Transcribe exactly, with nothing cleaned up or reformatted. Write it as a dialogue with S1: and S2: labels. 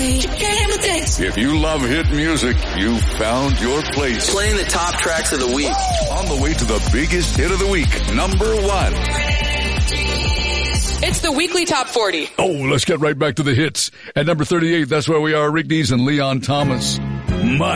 S1: If you love hit music, you found your place.
S2: Playing the top tracks of the week.
S1: On the way to the biggest hit of the week, number one.
S3: It's the weekly top forty.
S1: Oh, let's get right back to the hits. At number thirty-eight, that's where we are, Rick Dees and Leon Thomas. My